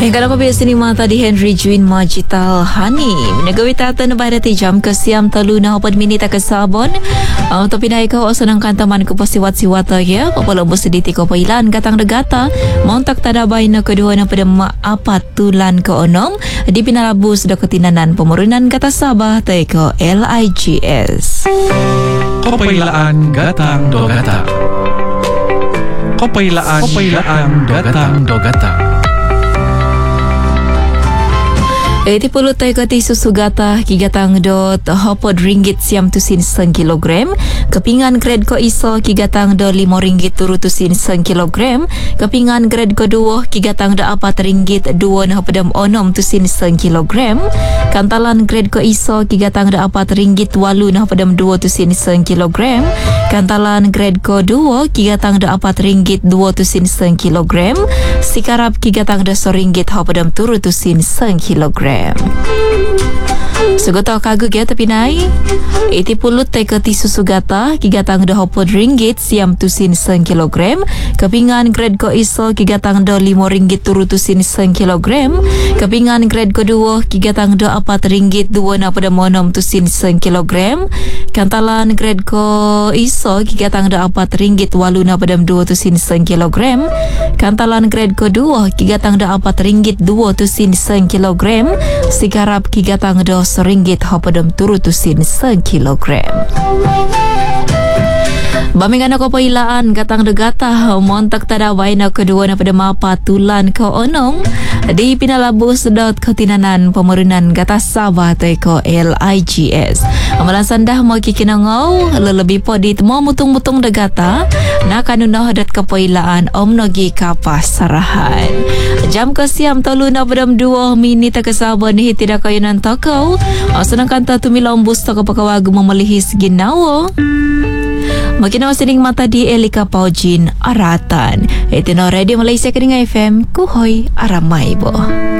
Kalau biasa ni mata di Henry Juin Majital Hani menagawi tata na barati jam ke siam talu na 4 minit ke sabon tapi naik kau senang kantaman ko pasiwat-siwat ya papalo bos sediti ko pailan gatang degata montak tada bay na kedua na pada maapat tulan ke onom di pinalabus da ketinanan pemurunan kata Sabah tay ko LIGS Kopailaan gatang dogata. Kopailaan gatang dogata. Iti puluh tay kati susugata kigatang dot hopod ringgit siam tusin seng kilogram kepingan grade ko iso kigatang do 5 ringgit turu tusin seng kilogram kepingan grade ko duo kigatang do 4 ringgit duo na pedam onom tusin seng kilogram kantalan grade ko iso kigatang do 4 ringgit walu na pedam duo tusin seng kilogram kantalan grade ko duo kigatang do 4 ringgit duo tusin seng kilogram sikarap kigatang do 1 ringgit pedam turu tusin seng kilogram. Segotau kagug ya tapi nai iti pulut tay kati susugata kigatang do 4 ringgit siam tusin seng kilogram kepingan grade ko iso kigatang do 5 ringgit turu tusin seng kilogram kepingan grade ko duo kigatang do 4 ringgit duo na pada monom tusin seng kilogram kantalan grade ko iso kigatang do 4 ringgit walu na pada duo tusin seng kilogram kantalan grade ko duo kigatang do 4 ringgit duo tusin seng kilogram sikarap kigatang do ringgit hopadam turu tusin seng kilogram. Bamingan ako pailaan katang degata montak tadaway na kedua na pada mapa tulan ko onong di pinalabus dot ketinanan pemurunan kata Sabah tay ko LIGS. Amalan sandah mo kikinangaw lelebi podit mo mutung-mutung degata na kanunoh dot kapailaan omnogi kapasarahan. Jam ke siam tolu na padam 2 minit ke Sabah ni tidak kayo nan takaw. Senang kanta tumilong busto kapakawagu memelihis ginawo. Makina sining mata di Elika Paujin Aratan. Ito na Radio Malaysia Keninga FM Kuhoy Aramay bo.